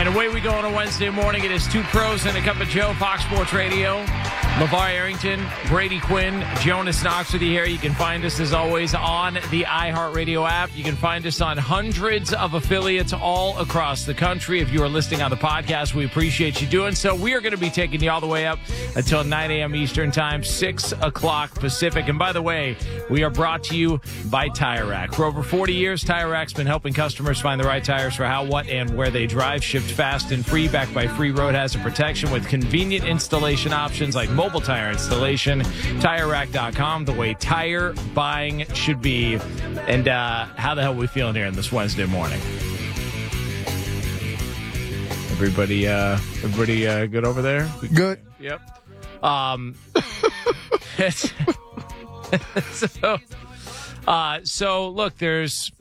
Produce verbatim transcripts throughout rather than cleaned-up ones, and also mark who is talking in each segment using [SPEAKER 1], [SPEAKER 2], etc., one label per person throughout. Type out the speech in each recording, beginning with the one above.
[SPEAKER 1] And away we go on a Wednesday morning. It is Two Pros and a Cup of Joe, Fox Sports Radio. LeVar Arrington, Brady Quinn, Jonas Knox with you here. You can find us, as always, on the iHeartRadio app. You can find us on hundreds of affiliates all across the country. If you are listening on the podcast, we appreciate you doing so. We are going to be taking you all the way up until nine a.m. Eastern Time, six o'clock Pacific. And by the way, we are brought to you by Tire Rack. For over forty years, Tire Rack's been helping customers find the right tires for how, what, and where they drive. Shipped fast and free, backed by free road hazard protection with convenient installation options like mobile tire installation. Tire Rack dot com, the way tire buying should be. And uh, how the hell are we feeling here on this Wednesday morning? Everybody, uh, everybody uh, good over there?
[SPEAKER 2] Good.
[SPEAKER 1] Yep. Um, so, uh, so, look, there's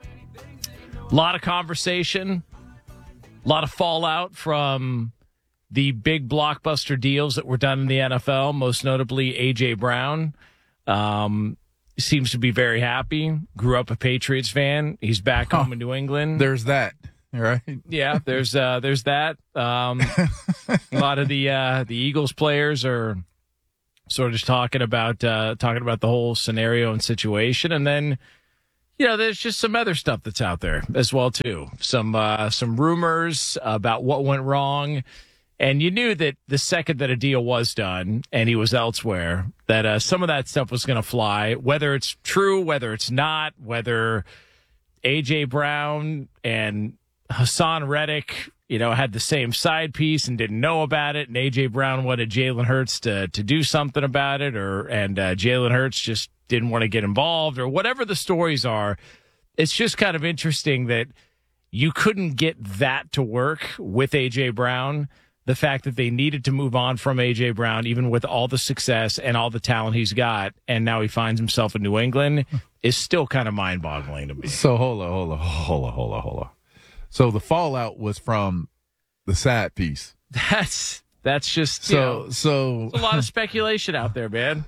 [SPEAKER 1] a lot of conversation, a lot of fallout from the big blockbuster deals that were done in the N F L, most notably A J. Brown. Um, seems to be very happy. Grew up a Patriots fan. He's back home in New England.
[SPEAKER 2] There's that, right?
[SPEAKER 1] Yeah, there's uh, there's that. Um, a lot of the uh, the Eagles players are sort of just talking about uh, talking about the whole scenario and situation, and then you know there's just some other stuff that's out there as well too. Some uh, some rumors about what went wrong. And you knew that the second that a deal was done and he was elsewhere, that uh, some of that stuff was going to fly, whether it's true, whether it's not, whether A J. Brown and Hassan Reddick, you know, had the same side piece and didn't know about it, and A J. Brown wanted Jalen Hurts to to do something about it, or and uh, Jalen Hurts just didn't want to get involved, or whatever the stories are. It's just kind of interesting that you couldn't get that to work with A J. Brown. The fact that they needed to move on from A J. Brown, even with all the success and all the talent he's got, and now he finds himself in New England, is still kind of mind-boggling to me.
[SPEAKER 2] So hold on, hold on, hold on, hold on, hold on. So the fallout was from the side piece.
[SPEAKER 1] That's that's just
[SPEAKER 2] so
[SPEAKER 1] you know,
[SPEAKER 2] so.
[SPEAKER 1] There's a lot of speculation out there, man.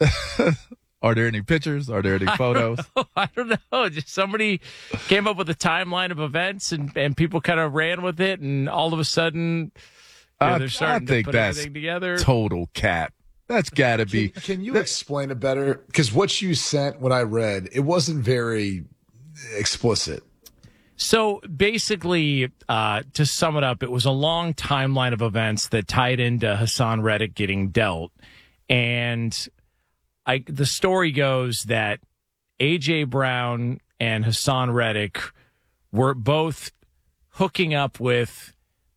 [SPEAKER 2] Are there any pictures? Are there any photos?
[SPEAKER 1] I don't know. I don't know. Just somebody came up with a timeline of events, and and people kind of ran with it, and all of a sudden. You know,
[SPEAKER 2] I,
[SPEAKER 1] they're starting
[SPEAKER 2] I think
[SPEAKER 1] to put
[SPEAKER 2] that's
[SPEAKER 1] everything together.
[SPEAKER 2] Total cap. That's got to be.
[SPEAKER 3] Can, can you explain it better? Because what you sent when I read, it wasn't very explicit.
[SPEAKER 1] So basically, uh, to sum it up, it was a long timeline of events that tied into Hassan Reddick getting dealt. And I, the story goes that A J. Brown and Hassan Reddick were both hooking up with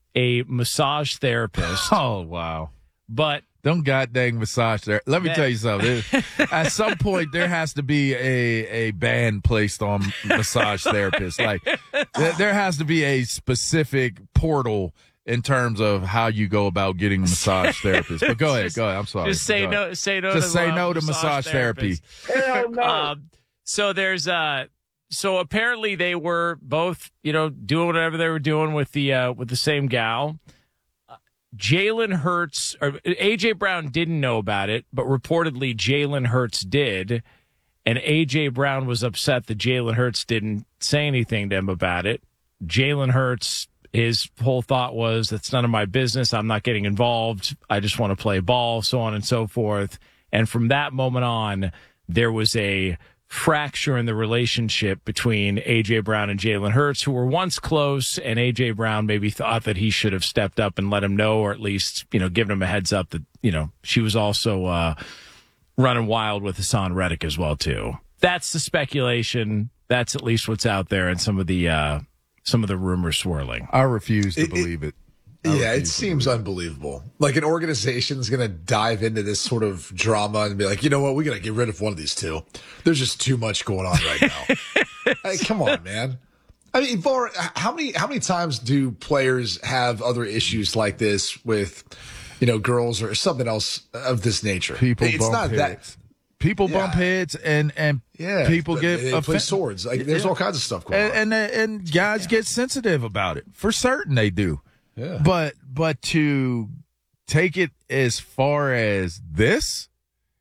[SPEAKER 1] a massage therapist.
[SPEAKER 2] Oh, wow.
[SPEAKER 1] But
[SPEAKER 2] don't goddamn massage there. Let me
[SPEAKER 1] that,
[SPEAKER 2] tell you something. At some point, there has to be a, a ban placed on massage therapists. Like, th- there has to be a specific portal in terms of how you go about getting a massage therapist. But go ahead,
[SPEAKER 1] just,
[SPEAKER 2] go ahead. I'm sorry.
[SPEAKER 1] Just say no. Say no.
[SPEAKER 2] Just
[SPEAKER 1] to
[SPEAKER 2] say
[SPEAKER 1] uh,
[SPEAKER 2] no to massage, massage therapy.
[SPEAKER 3] Hell no.
[SPEAKER 1] Um, so there's uh so apparently they were both, you know, doing whatever they were doing with the uh, with the same gal. Uh, Jalen Hurts or A J. Brown didn't know about it, but reportedly Jalen Hurts did, and A J. Brown was upset that Jalen Hurts didn't say anything to him about it. Jalen Hurts, his whole thought was, that's none of my business. I'm not getting involved. I just want to play ball, so on and so forth. And from that moment on, there was a fracture in the relationship between A J. Brown and Jalen Hurts, who were once close, and A J. Brown maybe thought that he should have stepped up and let him know, or at least, you know, given him a heads up that, you know, she was also uh, running wild with Hassan Reddick as well, too. That's the speculation. That's at least what's out there, and some of the uh, some of the rumors swirling.
[SPEAKER 2] I refuse to
[SPEAKER 3] It-
[SPEAKER 2] believe it.
[SPEAKER 3] Yeah, it
[SPEAKER 2] refuse to
[SPEAKER 3] seems unbelievable. Like an organization's going to dive into this sort of drama and be like, you know what, we got to get rid of one of these two. There's just too much going on right now. Hey, come on, man. I mean, Var, how many how many times do players have other issues like this with, you know, girls or something else of this nature?
[SPEAKER 2] People
[SPEAKER 3] it's
[SPEAKER 2] bump
[SPEAKER 3] not
[SPEAKER 2] heads.
[SPEAKER 3] that.
[SPEAKER 2] People
[SPEAKER 3] Yeah.
[SPEAKER 2] bump heads, and and
[SPEAKER 3] Yeah,
[SPEAKER 2] people
[SPEAKER 3] they,
[SPEAKER 2] get
[SPEAKER 3] they play
[SPEAKER 2] offen-
[SPEAKER 3] swords. Like, there's
[SPEAKER 2] Yeah.
[SPEAKER 3] all kinds of stuff going on.
[SPEAKER 2] and, and and guys get sensitive about it. For certain, they do.
[SPEAKER 3] Yeah.
[SPEAKER 2] But but to take it as far as this,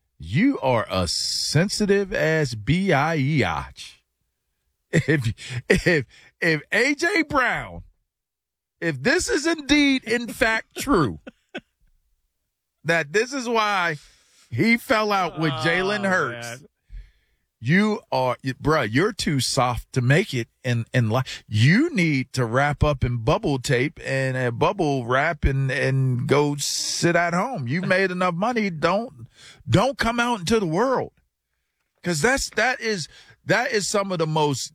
[SPEAKER 2] you are a sensitive ass biatch. If if if A J. Brown if this is indeed, in fact, true, that this is why he fell out with Jalen
[SPEAKER 1] Oh,
[SPEAKER 2] Hurts,
[SPEAKER 1] man.
[SPEAKER 2] you are, bruh, you're too soft to make it in, in life. You need to wrap up in bubble tape and a bubble wrap and, and go sit at home. You've made enough money. Don't, don't come out into the world. Cause that's, that is, that is some of the most,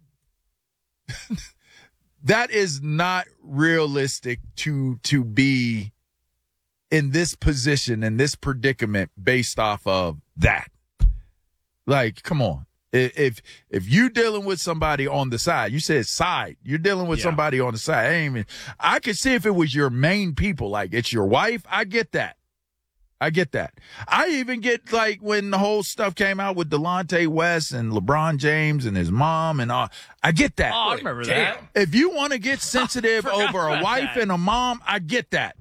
[SPEAKER 2] that is not realistic to, to be in this position, in this predicament based off of that. Like, come on. If if you dealing with somebody on the side, you said side, you're dealing with
[SPEAKER 1] Yeah.
[SPEAKER 2] somebody on the side. I ain't even, I could see if it was your main people, like it's your wife. I get that. I get that. I even get like when the whole stuff came out with Delonte West and LeBron James and his mom and all. I get that.
[SPEAKER 1] Oh, I remember
[SPEAKER 3] Damn.
[SPEAKER 1] that.
[SPEAKER 2] If you want to get sensitive
[SPEAKER 1] Forgot
[SPEAKER 2] over a
[SPEAKER 1] about
[SPEAKER 2] wife
[SPEAKER 1] that.
[SPEAKER 2] and a mom, I get that.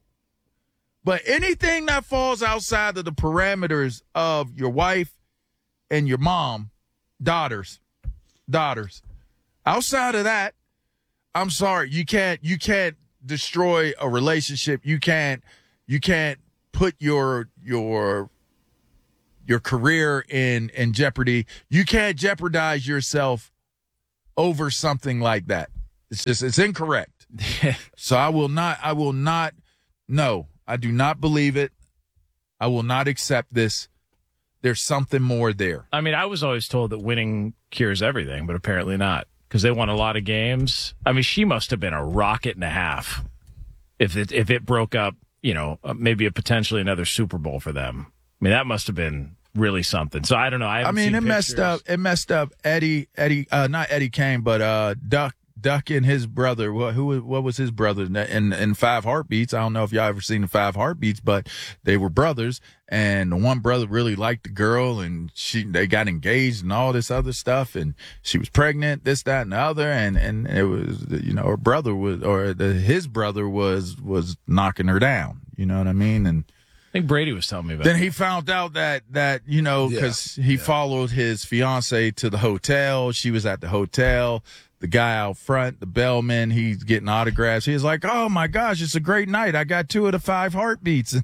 [SPEAKER 2] But anything that falls outside of the parameters of your wife and your mom, daughters, daughters, outside of that, I'm sorry, you can't, you can't destroy a relationship. You can't, you can't put your, your, your career in, in jeopardy. You can't jeopardize yourself over something like that. It's just, it's incorrect. So I will not, I will not, no, I do not believe it. I will not accept this. There's something more there.
[SPEAKER 1] I mean, I was always told that winning cures everything, but apparently not, because they won a lot of games. I mean, she must have been a rocket and a half if it if it broke up, you know, uh, maybe a potentially another Super Bowl for them. I mean, that must have been really something. So I don't know. I,
[SPEAKER 2] I
[SPEAKER 1] haven't
[SPEAKER 2] mean,
[SPEAKER 1] seen
[SPEAKER 2] it messed
[SPEAKER 1] pictures.
[SPEAKER 2] up. It messed up Eddie, Eddie, uh, not Eddie Kane, but uh, Duck, Duck and his brother. What, who, what was his brother in, in Five Heartbeats? I don't know if y'all ever seen the Five Heartbeats, but they were brothers, and the one brother really liked the girl, and she, they got engaged and all this other stuff, and she was pregnant, this, that, and the other, and, and it was, you know, her brother was, or the, his brother was, was knocking her down. You know what I mean? And
[SPEAKER 1] I think Brady was telling me about
[SPEAKER 2] then
[SPEAKER 1] it.
[SPEAKER 2] he found out that, that, you know,
[SPEAKER 3] Yeah,
[SPEAKER 2] cause he
[SPEAKER 3] yeah.
[SPEAKER 2] followed his fiance to the hotel. She was at the hotel. The guy out front, the bellman, he's getting autographs. He's like, oh my gosh, it's a great night. I got two of the Five Heartbeats.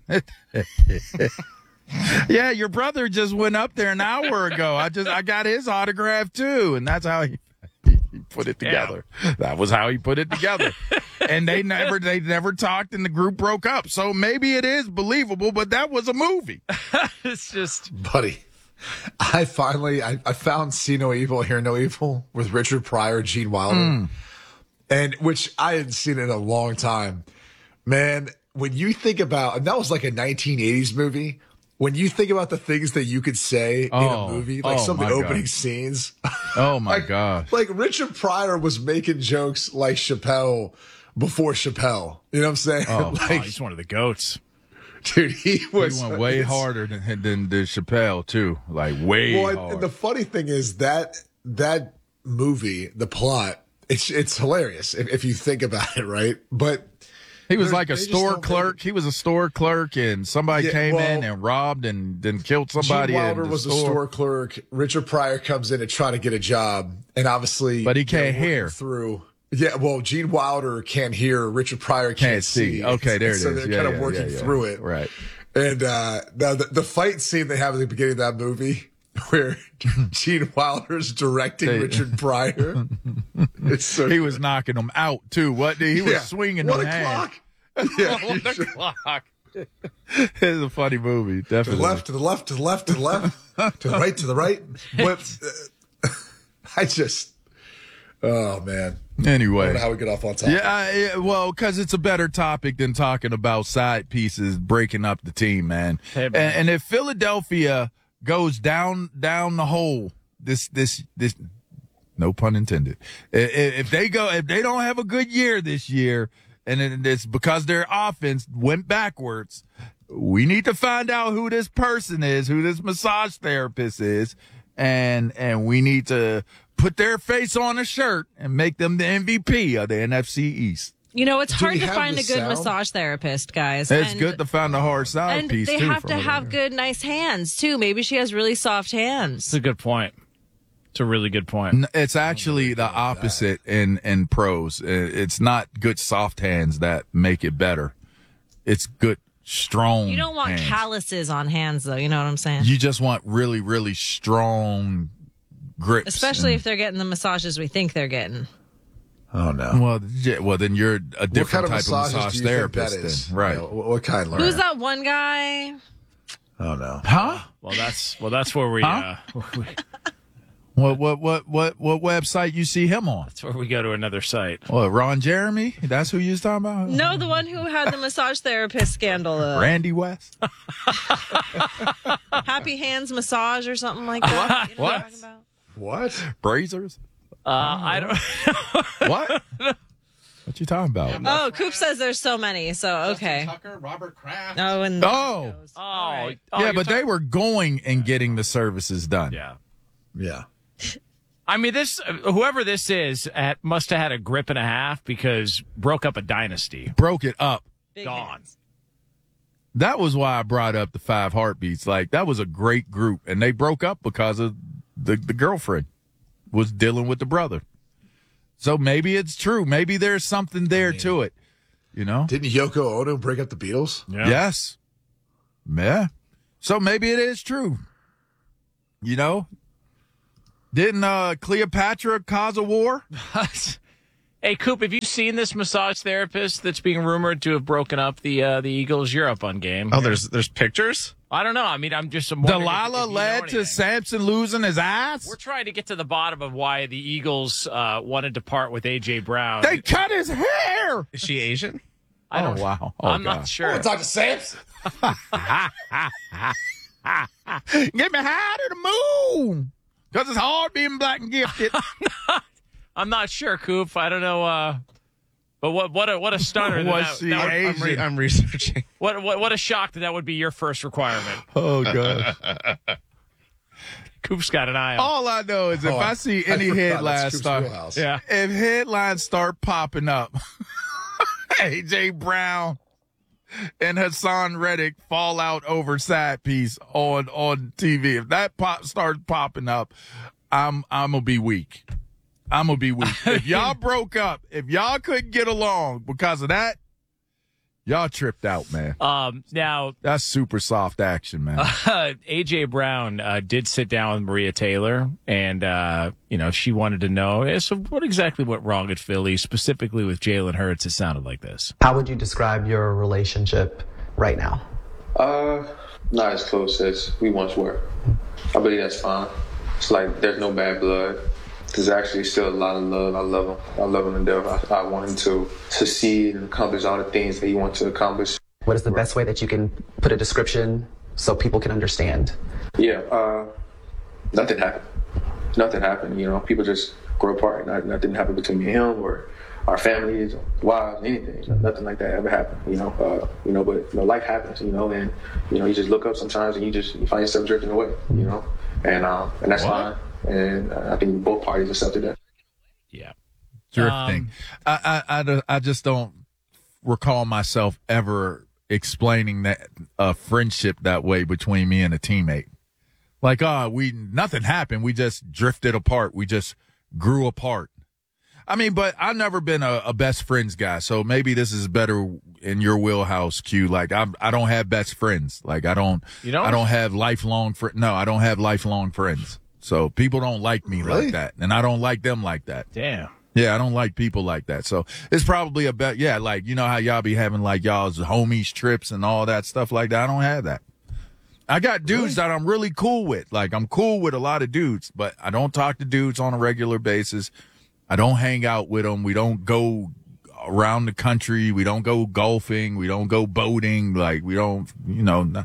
[SPEAKER 2] Yeah, your brother just went up there an hour ago. I just, I got his autograph too. And that's how he, he put it together. That was how he put it together. And they never, they never talked and the group broke up. So maybe it is believable, but that was a movie.
[SPEAKER 1] It's just
[SPEAKER 3] Buddy, I finally I, I found See No Evil, Hear No Evil with Richard Pryor, Gene Wilder, and which I hadn't seen in a long time. Man, when you think about, and that was like a nineteen eighties movie. When you think about the things that you could say in
[SPEAKER 2] Oh,
[SPEAKER 3] a movie, like
[SPEAKER 2] oh
[SPEAKER 3] some of the
[SPEAKER 2] my
[SPEAKER 3] opening
[SPEAKER 2] God.
[SPEAKER 3] scenes,
[SPEAKER 2] Oh my
[SPEAKER 3] like,
[SPEAKER 2] gosh.
[SPEAKER 3] like Richard Pryor was making jokes like Chappelle before Chappelle. You know what I'm saying?
[SPEAKER 2] Oh,
[SPEAKER 1] oh,
[SPEAKER 3] like,
[SPEAKER 1] he's one of the goats.
[SPEAKER 3] dude, he
[SPEAKER 2] He
[SPEAKER 3] was
[SPEAKER 2] went way
[SPEAKER 3] it's-
[SPEAKER 2] harder than, than, than Chappelle too. Like way
[SPEAKER 3] Well,
[SPEAKER 2] hard.
[SPEAKER 3] and the funny thing is that that movie, the plot, it's it's hilarious if, if you think about it, right? But
[SPEAKER 2] He was
[SPEAKER 3] They're-
[SPEAKER 2] like a
[SPEAKER 3] they just
[SPEAKER 2] store
[SPEAKER 3] don't
[SPEAKER 2] clerk.
[SPEAKER 3] make
[SPEAKER 2] He was a store clerk, and somebody
[SPEAKER 3] Yeah,
[SPEAKER 2] came in
[SPEAKER 3] well,
[SPEAKER 2] and robbed and then killed somebody.
[SPEAKER 3] Gene
[SPEAKER 2] in
[SPEAKER 3] Wilder
[SPEAKER 2] the
[SPEAKER 3] was
[SPEAKER 2] store.
[SPEAKER 3] a store clerk. Richard Pryor comes in to try to get a job, and obviously,
[SPEAKER 2] But he
[SPEAKER 3] they're
[SPEAKER 2] can't
[SPEAKER 3] working
[SPEAKER 2] hear.
[SPEAKER 3] through. Yeah, well, Gene Wilder can't hear. Richard Pryor can't,
[SPEAKER 2] Can't see. Okay, there it
[SPEAKER 3] so
[SPEAKER 2] is.
[SPEAKER 3] they're
[SPEAKER 2] Yeah,
[SPEAKER 3] kind of
[SPEAKER 2] yeah,
[SPEAKER 3] working
[SPEAKER 2] yeah, yeah.
[SPEAKER 3] through it,
[SPEAKER 2] Right.
[SPEAKER 3] And uh, now the, the fight scene they have at the beginning of that movie, where Gene Wilder's directing
[SPEAKER 2] They-
[SPEAKER 3] Richard Pryor, it's so
[SPEAKER 2] He was knocking them out too. What? He was
[SPEAKER 3] Yeah.
[SPEAKER 2] swinging
[SPEAKER 3] One
[SPEAKER 2] them hands.
[SPEAKER 3] o'clock. Yeah,
[SPEAKER 2] One
[SPEAKER 3] you should-
[SPEAKER 2] o'clock. It's a funny movie,
[SPEAKER 3] to the
[SPEAKER 2] definitely.
[SPEAKER 3] left, to the left, to the left, to the left, to the right, to the right. But uh, I just, oh man, I don't
[SPEAKER 2] Anyway,
[SPEAKER 3] know how we get off on topic.
[SPEAKER 2] yeah, I, yeah, well, because it's a better topic than talking about side pieces breaking up the team, man.
[SPEAKER 1] Hey,
[SPEAKER 2] and,
[SPEAKER 1] man.
[SPEAKER 2] and if Philadelphia goes down down the hole, this this this, no pun intended. I- i- If they go, if they don't have a good year this year, and it- it's because their offense went backwards, we need to find out who this person is, who this massage therapist is, and and we need to put their face on a shirt and make them the M V P of the N F C East.
[SPEAKER 4] You know, it's
[SPEAKER 3] Do
[SPEAKER 4] hard
[SPEAKER 3] we
[SPEAKER 4] to
[SPEAKER 3] have
[SPEAKER 4] find
[SPEAKER 3] the
[SPEAKER 4] a good
[SPEAKER 3] sound?
[SPEAKER 4] massage therapist, guys.
[SPEAKER 2] It's
[SPEAKER 4] And-
[SPEAKER 2] good to find a hard side
[SPEAKER 4] And
[SPEAKER 2] piece
[SPEAKER 4] they
[SPEAKER 2] too.
[SPEAKER 4] have
[SPEAKER 2] from
[SPEAKER 4] to
[SPEAKER 2] over
[SPEAKER 4] have
[SPEAKER 2] there.
[SPEAKER 4] good, nice hands too. Maybe she has really soft
[SPEAKER 1] It's
[SPEAKER 4] hands.
[SPEAKER 1] a good point. It's a really good point.
[SPEAKER 2] N- It's actually the opposite in, in pros. I- It's not good soft hands that make it better. It's good strong
[SPEAKER 4] You don't want
[SPEAKER 2] hands.
[SPEAKER 4] calluses on hands, though. You know what I'm saying?
[SPEAKER 2] You just want really, really strong grips.
[SPEAKER 4] Especially
[SPEAKER 2] and-
[SPEAKER 4] if they're getting the massages we think they're getting.
[SPEAKER 3] Oh no.
[SPEAKER 2] Well, yeah, well, then you're a different
[SPEAKER 3] What kind of
[SPEAKER 2] type of
[SPEAKER 3] massages
[SPEAKER 2] massage
[SPEAKER 3] do you think
[SPEAKER 2] therapist.
[SPEAKER 3] that is?
[SPEAKER 2] Then. Right.
[SPEAKER 3] You know, what, what kind? Lauren?
[SPEAKER 4] Who's that one guy?
[SPEAKER 3] Oh no.
[SPEAKER 2] Huh?
[SPEAKER 1] Well, that's well, that's where we
[SPEAKER 2] Huh?
[SPEAKER 1] uh, we-
[SPEAKER 2] What, what, what, what, what website you see him on?
[SPEAKER 1] that's where we go to another site.
[SPEAKER 2] What, Ron Jeremy? That's who you was talking about?
[SPEAKER 4] No, the one who had the massage therapist scandal. Uh,
[SPEAKER 2] Randy West?
[SPEAKER 4] Happy Hands Massage or something like that. You know what I'm talking about?
[SPEAKER 3] What?
[SPEAKER 2] Brazers?
[SPEAKER 1] Uh, I don't.
[SPEAKER 2] What? What you talking about?
[SPEAKER 4] Oh, Coop says there's so many. So, okay.
[SPEAKER 5] Tucker, Robert Kraft.
[SPEAKER 4] Oh, and
[SPEAKER 2] Oh.
[SPEAKER 1] Oh,
[SPEAKER 4] right.
[SPEAKER 1] oh,
[SPEAKER 2] yeah,
[SPEAKER 1] you're
[SPEAKER 2] but they
[SPEAKER 1] talking-
[SPEAKER 2] were going and getting the services done.
[SPEAKER 1] Yeah.
[SPEAKER 3] Yeah.
[SPEAKER 1] I mean, this whoever this is at, must have had a grip and a half because broke up a dynasty.
[SPEAKER 2] Broke it up.
[SPEAKER 4] big
[SPEAKER 1] Gone.
[SPEAKER 4] hands.
[SPEAKER 2] That was why I brought up the Five Heartbeats. Like, that was a great group, and they broke up because of the, the girlfriend was dealing with the brother. So maybe it's true. Maybe there's something there to it, you know?
[SPEAKER 3] Didn't Yoko Ono break up the Beatles?
[SPEAKER 1] Yeah.
[SPEAKER 2] Yes. Yeah. So maybe it is true. You know? Didn't uh, Cleopatra cause a war?
[SPEAKER 1] Hey, Coop, have you seen this massage therapist that's being rumored to have broken up the uh, the Eagles Europe on game?
[SPEAKER 5] Oh, there's there's pictures.
[SPEAKER 1] I don't know. I mean, I'm just I'm wondering if-
[SPEAKER 2] Delilah
[SPEAKER 1] if you know
[SPEAKER 2] led to
[SPEAKER 1] anything.
[SPEAKER 2] Samson losing his ass?
[SPEAKER 1] We're trying to get to the bottom of why the Eagles uh, wanted to part with A J Brown.
[SPEAKER 2] They cut his hair.
[SPEAKER 5] Is she Asian?
[SPEAKER 1] I don't.
[SPEAKER 2] Oh, wow. Oh,
[SPEAKER 1] I'm
[SPEAKER 2] God.
[SPEAKER 1] not sure.
[SPEAKER 3] Talk to Samson.
[SPEAKER 2] Get me high to the moon. Because it's hard being black and gifted.
[SPEAKER 1] I'm not sure, Coop. I don't know. Uh, but what what a what a stunner! that
[SPEAKER 2] Was
[SPEAKER 1] that,
[SPEAKER 2] she
[SPEAKER 1] that would-
[SPEAKER 2] Asian?
[SPEAKER 5] I'm, re- I'm researching.
[SPEAKER 1] what what what a shock that that would be your first requirement.
[SPEAKER 2] Oh, God.
[SPEAKER 1] Coop's got an eye on.
[SPEAKER 2] All I know is if
[SPEAKER 3] Oh,
[SPEAKER 2] I see any
[SPEAKER 3] forgot. That's
[SPEAKER 2] headlines
[SPEAKER 3] Coop's
[SPEAKER 2] start,
[SPEAKER 3] wheelhouse.
[SPEAKER 1] Yeah.
[SPEAKER 2] if headlines start popping up, A J Brown and Hassan Reddick fall out over side piece on on T V. If that pop starts popping up, I'm I'm gonna be weak. I'm gonna be weak. If y'all broke up, if y'all couldn't get along because of that, y'all tripped out, man.
[SPEAKER 1] Um, now,
[SPEAKER 2] That's super soft action, man.
[SPEAKER 1] uh, A J Brown uh, did sit down with Maria Taylor, and uh, you know she wanted to know eh, so what exactly went wrong at Philly, specifically with Jalen Hurts. It sounded like this.
[SPEAKER 6] How would you describe your relationship right now?
[SPEAKER 7] Uh, not as close as we once were. I believe that's fine. It's like there's no bad blood. There's actually still a lot of love. I love him. I love him to death. I, I want him to succeed and accomplish all the things that he wants to accomplish.
[SPEAKER 6] What is the best way that you can put a description so people can understand?
[SPEAKER 7] Yeah, uh, nothing happened. Nothing happened. You know, people just grow apart. Not, nothing happened between me and him or our families, or wives, anything. You know, nothing like that ever happened. You know, uh, you know, but you know, life happens. You know, and you know, you just look up sometimes and you just you find yourself drifting away. You know, and um, and that's fine. And uh, I think both parties accepted that.
[SPEAKER 1] Yeah.
[SPEAKER 2] Drifting.
[SPEAKER 1] Um,
[SPEAKER 2] I, I, I, don't- I just don't recall myself ever explaining that a friendship that way between me and a teammate. Like, oh, we nothing happened. We just drifted apart. We just grew apart. I mean, but I've never been a, a best friends guy, so maybe this is better in your wheelhouse, Q. Like, I'm, I don't have best friends. Like, I don't,
[SPEAKER 1] You don't?
[SPEAKER 2] I don't have lifelong fr- No, I don't have lifelong friends. So people don't like me
[SPEAKER 3] Really?
[SPEAKER 2] like that, and I don't like them like that.
[SPEAKER 1] Damn.
[SPEAKER 2] Yeah, I don't like people like that. So it's probably a bet. Yeah, like, you know how y'all be having like y'all's homies trips and all that stuff like that. I don't have that. I got dudes that I'm really cool with. Like, I'm cool with a lot of dudes, but I don't talk to dudes on a regular basis. I don't hang out with them. We don't go around the country. We don't go golfing. We don't go boating. Like, we don't, you know, not,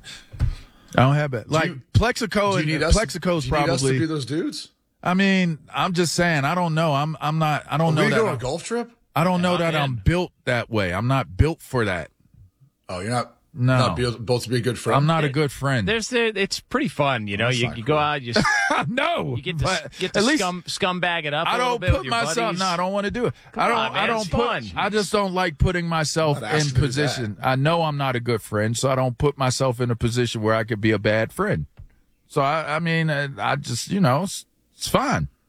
[SPEAKER 2] I don't have that. Like,
[SPEAKER 3] you-
[SPEAKER 2] Plexico,
[SPEAKER 3] Do you
[SPEAKER 2] and
[SPEAKER 3] need us?
[SPEAKER 2] Plexico's
[SPEAKER 3] do you need us to
[SPEAKER 2] probably.
[SPEAKER 3] be those dudes?
[SPEAKER 2] I mean, I'm just saying. I don't know. I'm. I'm not. I don't
[SPEAKER 3] Are
[SPEAKER 2] know
[SPEAKER 3] we
[SPEAKER 2] that.
[SPEAKER 3] go on
[SPEAKER 2] I'm-
[SPEAKER 3] a golf trip?
[SPEAKER 2] I don't know
[SPEAKER 1] Yeah,
[SPEAKER 2] that
[SPEAKER 1] man.
[SPEAKER 2] I'm built that way. I'm not built for that.
[SPEAKER 3] Oh, you're not.
[SPEAKER 2] No.
[SPEAKER 3] Not built, built to be a good friend.
[SPEAKER 2] I'm not a good friend.
[SPEAKER 1] There's the, it's pretty fun, you know.
[SPEAKER 3] That's
[SPEAKER 1] You,
[SPEAKER 3] not
[SPEAKER 1] you go
[SPEAKER 3] cool.
[SPEAKER 1] out, you, s-
[SPEAKER 2] no,
[SPEAKER 1] you get to
[SPEAKER 2] but
[SPEAKER 1] get to
[SPEAKER 2] at least
[SPEAKER 1] scum scumbag it up. a
[SPEAKER 2] I
[SPEAKER 1] little
[SPEAKER 2] don't
[SPEAKER 1] bit with
[SPEAKER 2] put
[SPEAKER 1] your
[SPEAKER 2] myself.
[SPEAKER 1] buddies.
[SPEAKER 2] No, I don't want to do it. I don't.
[SPEAKER 1] on, man,
[SPEAKER 2] I don't
[SPEAKER 1] it's
[SPEAKER 2] put.
[SPEAKER 1] fun.
[SPEAKER 2] I just don't like putting myself
[SPEAKER 3] Not
[SPEAKER 2] in
[SPEAKER 3] asking to do
[SPEAKER 2] position. I know I'm not a good friend, so I don't put myself in a position where I could be a bad friend. So I, I mean, uh, I just, you know, it's, it's fine.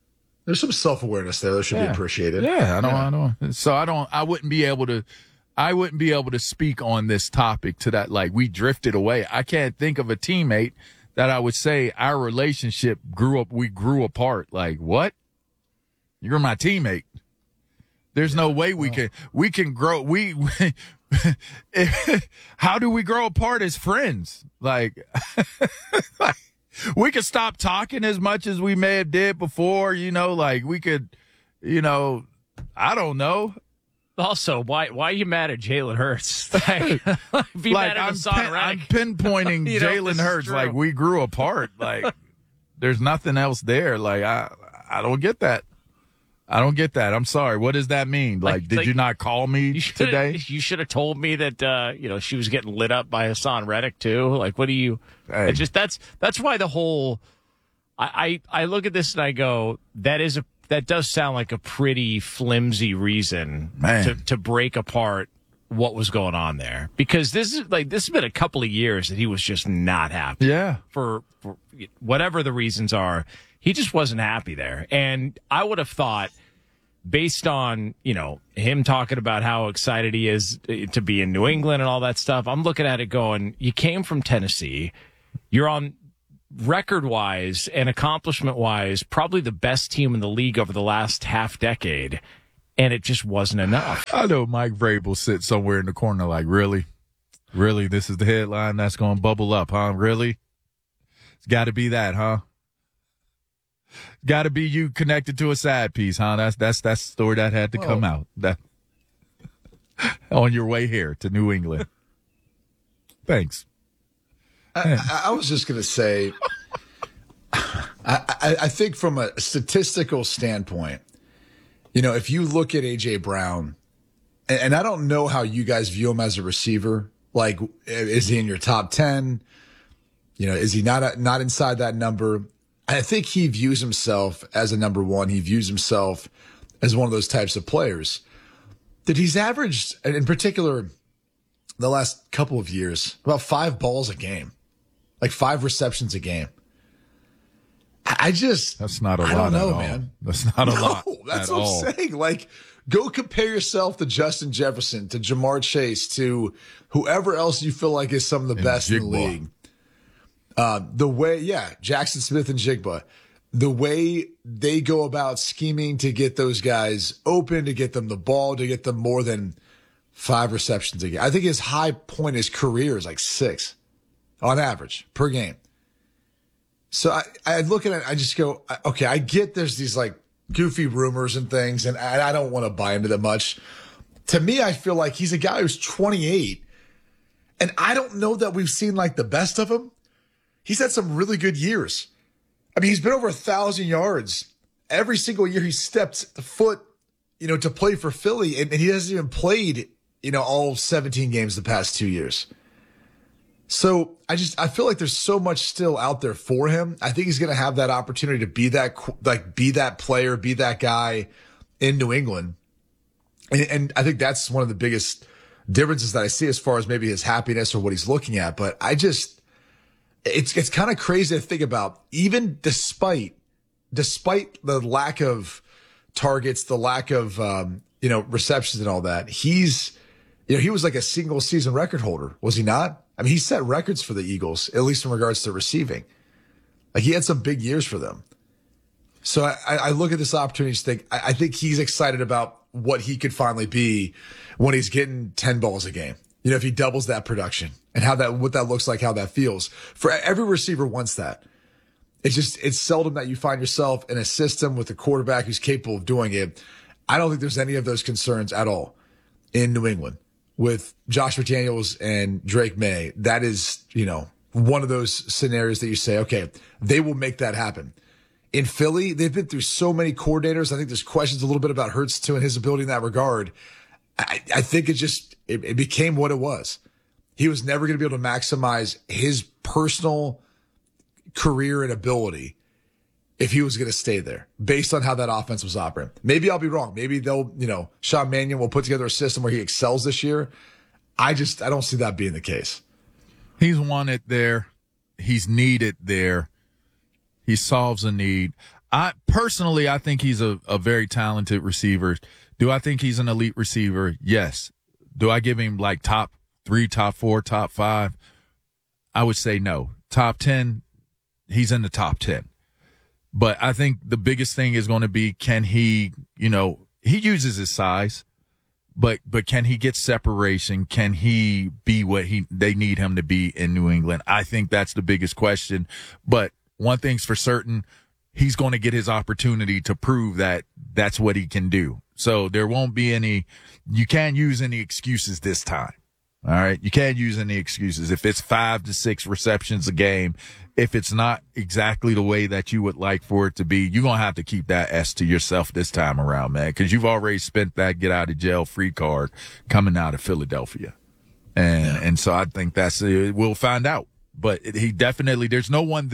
[SPEAKER 3] There's some self awareness there that should
[SPEAKER 2] Yeah.
[SPEAKER 3] be appreciated.
[SPEAKER 2] Yeah, I don't, I don't. So I don't. I wouldn't be able to. I wouldn't be able to speak on this topic to that. Like we drifted away. I can't think of a teammate that I would say our relationship grew up. We grew apart. Like what? You're my teammate. There's no way we can. We can grow. We. How do we grow apart as friends? Like, like we could stop talking as much as we may have did before. You know, like we could. You know, I don't know.
[SPEAKER 1] Also, why why are you mad at Jalen Hurts? Like, be
[SPEAKER 2] like
[SPEAKER 1] mad at
[SPEAKER 2] I'm,
[SPEAKER 1] Hassan
[SPEAKER 2] pin- I'm
[SPEAKER 1] Reddick.
[SPEAKER 2] pinpointing
[SPEAKER 1] You know, this
[SPEAKER 2] Jalen
[SPEAKER 1] is
[SPEAKER 2] Hurts.
[SPEAKER 1] true.
[SPEAKER 2] Like we grew apart. Like there's nothing else there. Like I I don't get that. I don't get that. I'm sorry. What does that mean? Like,
[SPEAKER 1] Like-
[SPEAKER 2] did
[SPEAKER 1] like,
[SPEAKER 2] you not call me
[SPEAKER 1] You shoulda-
[SPEAKER 2] today?
[SPEAKER 1] You should have told me that uh, you know she was getting lit up by Hassan Reddick too. Like, what do you?
[SPEAKER 2] Hey.
[SPEAKER 1] It just that's that's why the whole. I, I I look at this and I go, that is a that does sound like a pretty flimsy reason
[SPEAKER 2] Man.
[SPEAKER 1] to to break apart what was going on there, because this is like this has been a couple of years that he was just not happy.
[SPEAKER 2] Yeah.
[SPEAKER 1] For, for whatever the reasons are, he just wasn't happy there. And I would have thought, based on, you know, him talking about how excited he is to be in New England and all that stuff, I'm looking at it going, you came from Tennessee. You're on record-wise and accomplishment-wise probably the best team in the league over the last half decade, and it just wasn't enough.
[SPEAKER 2] I know Mike Vrabel sits somewhere in the corner like, really? Really? This is the headline that's going to bubble up, huh? Really? It's got to be that, huh? Got to be you connected to a side piece, huh? That's that's that's the story that had to come
[SPEAKER 3] Well-
[SPEAKER 2] out. That on your way here to New England. Thanks.
[SPEAKER 3] I, I was just going to say, I, I, I think from a statistical standpoint, you know, if you look at A J Brown, and, and I don't know how you guys view him as a receiver. Like, is he in your top ten? You know, is he not not inside that number? I think he views himself as a number one. He views himself as one of those types of players that he's averaged, and in particular, the last couple of years, about five balls a game, like five receptions a game. I I just,
[SPEAKER 2] That's not a
[SPEAKER 3] I
[SPEAKER 2] lot
[SPEAKER 3] don't know,
[SPEAKER 2] at all.
[SPEAKER 3] man.
[SPEAKER 2] That's not a
[SPEAKER 3] No,
[SPEAKER 2] lot
[SPEAKER 3] that's
[SPEAKER 2] at
[SPEAKER 3] what
[SPEAKER 2] all.
[SPEAKER 3] I'm saying. Like, go compare yourself to Justin Jefferson, to Jamar Chase, to whoever else you feel like is some of the
[SPEAKER 2] And
[SPEAKER 3] best in the
[SPEAKER 2] Jigba.
[SPEAKER 3] league. Uh, the way, yeah, Jackson Smith and Jigba, the way they go about scheming to get those guys open, to get them the ball, to get them more than five receptions a game. I think his high point in his career is like six on average per game. So I, I look at it, I just go, okay, I get there's these like goofy rumors and things, and I, I don't want to buy into that much. To me, I feel like he's a guy who's twenty-eight, and I don't know that we've seen like the best of him. He's had some really good years. I mean, he's been over a thousand yards every single year. He stepped foot, you know, to play for Philly, and, and he hasn't even played, you know, all seventeen games the past two years. So I just, I feel like there's so much still out there for him. I think he's going to have that opportunity to be that, like, be that player, be that guy in New England. And, and I think that's one of the biggest differences that I see as far as maybe his happiness or what he's looking at. But I just, it's, it's kind of crazy to think about, even despite, despite the lack of targets, the lack of, um, you know, receptions and all that, he's, you know, he was like a single season record holder, was he not? I mean, he set records for the Eagles, at least in regards to receiving. Like, he had some big years for them. So I, I look at this opportunity to think, I, I think he's excited about what he could finally be when he's getting ten balls a game. You know, if he doubles that production and how that, what that looks like, how that feels. For every receiver wants that. It's just, it's seldom that you find yourself in a system with a quarterback who's capable of doing it. I don't think there's any of those concerns at all in New England with Josh McDaniels and Drake May. That is, you know, one of those scenarios that you say, okay, they will make that happen. In Philly, they've been through so many coordinators. I think there's questions a little bit about Hurts too and his ability in that regard. I, I think it just, it, it became what it was. He was never going to be able to maximize his personal career and ability if he was going to stay there based on how that offense was operating. Maybe I'll be wrong. Maybe they'll, you know, Sean Mannion will put together a system where he excels this year. I just, I don't see that being the case.
[SPEAKER 2] He's wanted there. He's needed there. He solves a need. I personally, I think he's a, a very talented receiver. Do I think he's an elite receiver? Yes. Do I give him like top three, top four, top five? I would say no. Top ten, he's in the top ten. But I think the biggest thing is going to be, can he, you know, he uses his size, but but can he get separation? Can he be what he they need him to be in New England? I think that's the biggest question. But one thing's for certain, he's going to get his opportunity to prove that that's what he can do. So there won't be any, you can't use any excuses this time. All right. You can't use any excuses. If it's five to six receptions a game, if it's not exactly the way that you would like for it to be, you're going to have to keep that S to yourself this time around, man, because you've already spent that get out of jail free card coming out of Philadelphia. And, yeah. and so I think that's, uh, we'll find out. But he definitely, there's no one